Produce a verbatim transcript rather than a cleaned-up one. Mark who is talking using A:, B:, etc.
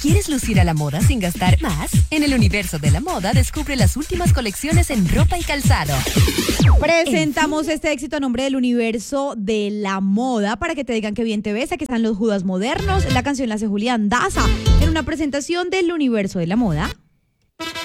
A: ¿Quieres lucir a la moda sin gastar más? En el universo de la moda, descubre las últimas colecciones en ropa y calzado.
B: Presentamos este éxito a nombre del universo de la moda para que te digan que bien te ves. Aquí están los Judas modernos. La canción la hace Julián Daza en una presentación del universo de la moda.